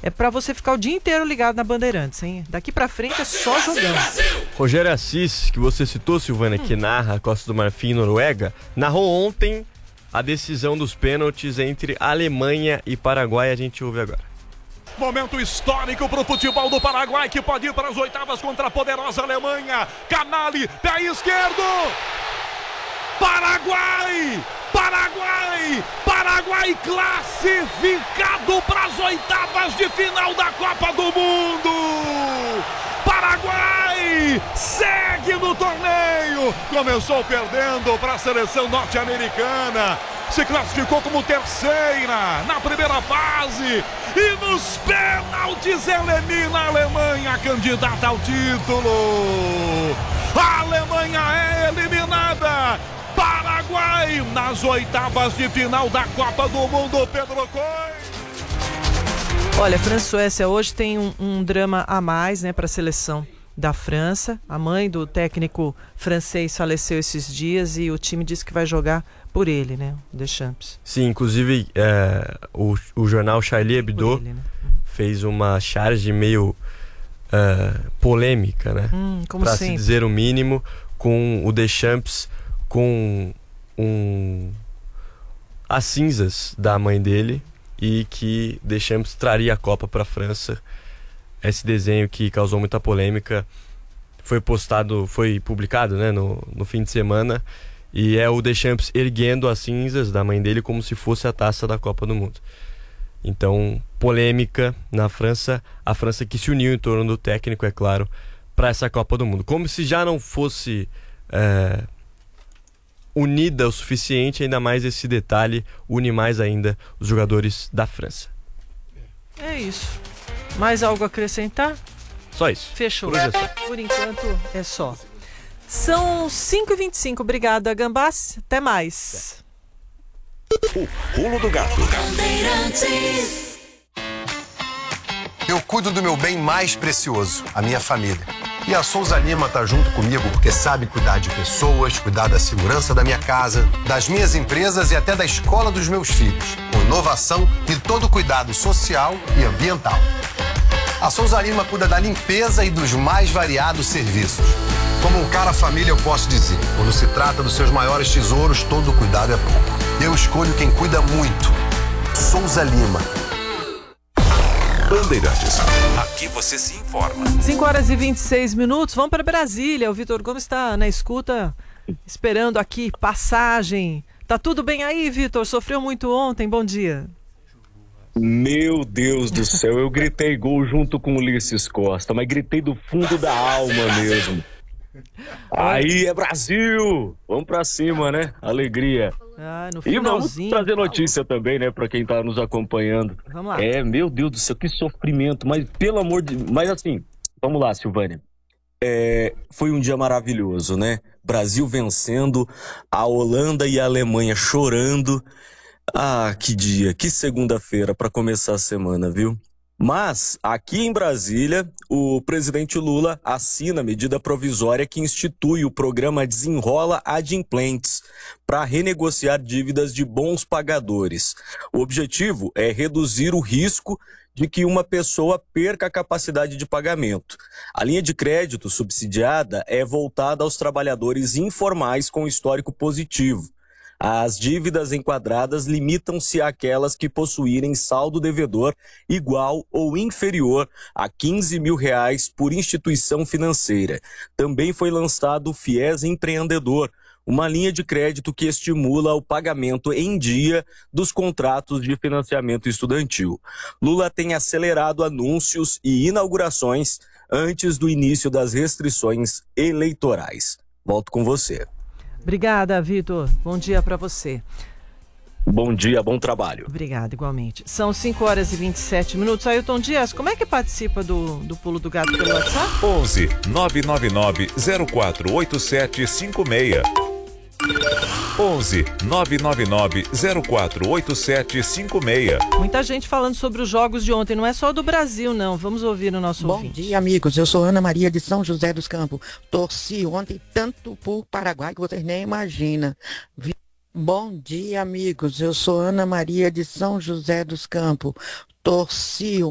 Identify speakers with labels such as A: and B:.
A: É pra você ficar o dia inteiro ligado na Bandeirantes, hein? Daqui pra frente é só jogando.
B: Rogério Assis, que você citou, Silvânia, que narra Costa do Marfim e Noruega, narrou ontem a decisão dos pênaltis entre Alemanha e Paraguai. A gente ouve agora.
C: Momento histórico para o futebol do Paraguai, que pode ir para as oitavas contra a poderosa Alemanha. Canali, pé esquerdo. Paraguai! Paraguai! Paraguai classificado para as oitavas de final da Copa do Mundo! Paraguai segue no torneio. Começou perdendo para a seleção norte-americana. Se classificou como terceira na primeira fase. E nos pênaltis elimina a Alemanha, candidata ao título. A Alemanha é eliminada. Paraguai nas oitavas de final da Copa do Mundo, Pedro Coelho.
A: Olha, França-Suécia hoje tem um drama a mais, né, para a seleção da França. A mãe do técnico francês faleceu esses dias e o time disse que vai jogar por ele, né, o Deschamps.
B: Sim, inclusive o jornal Charlie Hebdo fez uma charge meio polêmica, né, para se dizer o mínimo, com o Deschamps com as cinzas da mãe dele, e que Deschamps traria a Copa para a França. Esse desenho que causou muita polêmica foi publicado, né, no fim de semana, e é o Deschamps erguendo as cinzas da mãe dele como se fosse a taça da Copa do Mundo. Então, polêmica na França, a França que se uniu em torno do técnico, é claro, para essa Copa do Mundo. Como se já não fosse unida o suficiente, ainda mais esse detalhe une mais ainda os jogadores da França.
A: É isso. Mais algo a acrescentar?
B: Só isso.
A: Fechou. Por enquanto é só. São 5h25. Obrigada, Gambás. Até mais.
D: O Pulo do Gato.
E: Eu cuido do meu bem mais precioso, a minha família. E a Souza Lima tá junto comigo porque sabe cuidar de pessoas, cuidar da segurança da minha casa, das minhas empresas e até da escola dos meus filhos, com inovação e todo cuidado social e ambiental. A Souza Lima cuida da limpeza e dos mais variados serviços. Como um cara família, eu posso dizer, quando se trata dos seus maiores tesouros, todo cuidado é pouco. Eu escolho quem cuida muito. Souza Lima.
D: Bandeirantes. Aqui você se informa.
A: 5h26. Vamos para Brasília. O Vitor Gomes está na escuta, esperando aqui passagem. Tá tudo bem aí, Vitor? Sofreu muito ontem? Bom dia.
F: Meu Deus do céu, eu gritei gol junto com o Ulisses Costa, mas gritei do fundo da alma mesmo. Aí é Brasil! Vamos pra cima, né? Alegria.
A: No
F: e vamos trazer notícia também, né, pra quem tá nos acompanhando.
A: Vamos lá.
F: Meu Deus do céu, que sofrimento, mas pelo amor de... Mas assim, vamos lá, Silvânia. Foi um dia maravilhoso, né? Brasil vencendo, a Holanda e a Alemanha chorando. Ah, que dia, que segunda-feira pra começar a semana, viu? Mas, aqui em Brasília, o presidente Lula assina a medida provisória que institui o programa Desenrola Adimplentes para renegociar dívidas de bons pagadores. O objetivo é reduzir o risco de que uma pessoa perca a capacidade de pagamento. A linha de crédito subsidiada é voltada aos trabalhadores informais com histórico positivo. As dívidas enquadradas limitam-se àquelas que possuírem saldo devedor igual ou inferior a R$15 mil por instituição financeira. Também foi lançado o FIES Empreendedor, uma linha de crédito que estimula o pagamento em dia dos contratos de financiamento estudantil. Lula tem acelerado anúncios e inaugurações antes do início das restrições eleitorais. Volto com você.
A: Obrigada, Vitor. Bom dia para você.
F: Bom dia, bom trabalho.
A: Obrigada, igualmente. São 5h27. Ailton Dias, como é que participa do Pulo do Gato pelo WhatsApp?
D: 11 999 048756. 11 999 048756.
A: Muita gente falando sobre os jogos de ontem, não é só do Brasil, não. Vamos ouvir o nosso ouvinte.
G: Bom dia, amigos. Eu sou Ana Maria de São José dos Campos. Torci ontem tanto por Paraguai que vocês nem imaginam. Bom dia, amigos. Eu sou Ana Maria de São José dos Campos. Torci